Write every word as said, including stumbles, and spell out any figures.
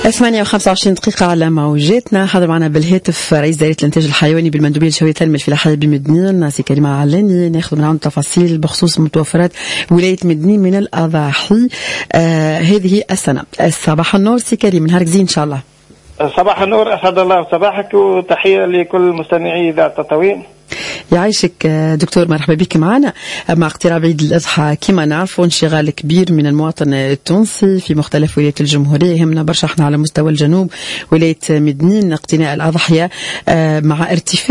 ثمانية وخمسة وعشرين دقيقة على موجاتنا. حاضر معنا بالهاتف رئيس دائرة الإنتاج الحيواني بالمندوبية الشهوية تلمي الفلاحية بمدنين سي كريمة علاني، ناخذ من عنده تفاصيل بخصوص متوفرات ولاية مدنين من الأضاحي آه هذه السنة. صباح النور سي كريم، نهارك زين إن شاء الله. صباح النور، أسعد الله صباحك، وتحية لكل مستمعي إذاعة تطاوين. يعيشك دكتور، مرحبا بك معنا. مع اقتراب عيد الأضحى كما نعرفوا انشغال كبير من المواطن التونسي في مختلف ولايات الجمهورية، يهمنا برشا احنا على مستوى الجنوب ولاية مدنين اقتناء الأضحية مع ارتفاع